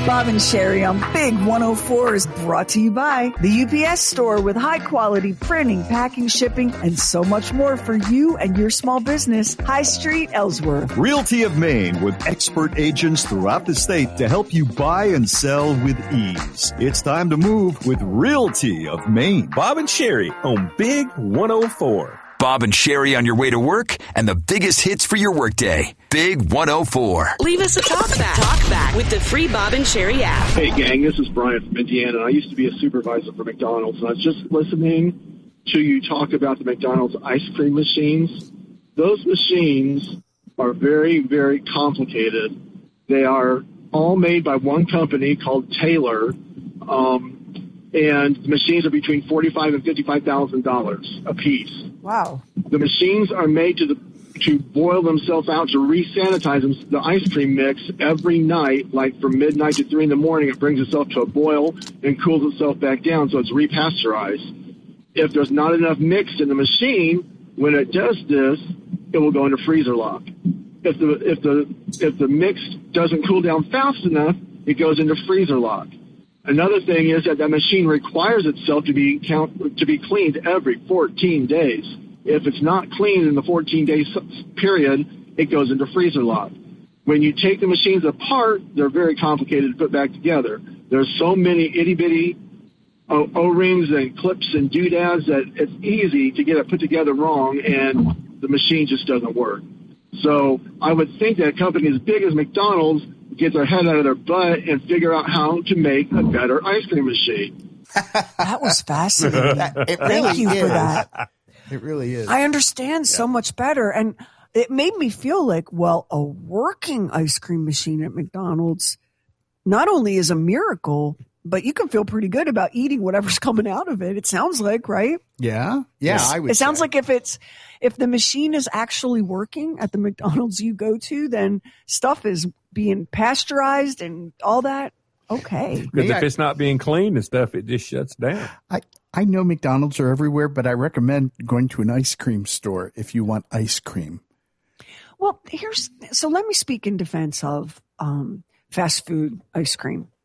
Bob and Sherry on Big 104 is brought to you by the UPS Store with high quality printing, packing, shipping, and so much more for you and your small business. High Street, Ellsworth. Realty of Maine with expert agents throughout the state to help you buy and sell with ease. It's time to move with Realty of Maine. Bob and Sherry on Big 104. Bob and Sherry on your way to work and the biggest hits for your workday. Big 104. Leave us a talk back with the free Bob and Sherry app. Hey, gang, this is Brian from Indiana. I used to be a supervisor for McDonald's, and I was just listening to you talk about the McDonald's ice cream machines. Those machines are very, very complicated. They are all made by one company called Taylor, and the machines are between $45,000 and $55,000 a piece. Wow. The machines are made to boil themselves out, to re-sanitize the ice cream mix every night, like from midnight to 3 in the morning. It brings itself to a boil and cools itself back down, so it's repasteurized. If there's not enough mix in the machine, when it does this, it will go into freezer lock. If the mix doesn't cool down fast enough, it goes into freezer lock. Another thing is that machine requires itself to be cleaned every 14 days. If it's not cleaned in the 14-day period, it goes into freezer lock. When you take the machines apart, they're very complicated to put back together. There's so many itty-bitty O-rings and clips and doodads that it's easy to get it put together wrong, and the machine just doesn't work. So I would think that a company as big as McDonald's get their head out of their butt and figure out how to make a better ice cream machine. That was fascinating. Thank you for that. It really is. I understand so much better. And it made me feel like, well, a working ice cream machine at McDonald's not only is a miracle, but you can feel pretty good about eating whatever's coming out of it. It sounds like, right? Yeah. Yeah. I would It sounds like if the machine is actually working at the McDonald's you go to, then stuff is being pasteurized and all that. Okay. Because if it's not being cleaned and stuff, it just shuts down. I know McDonald's are everywhere, but I recommend going to an ice cream store if you want ice cream. Well, so let me speak in defense of fast food ice cream.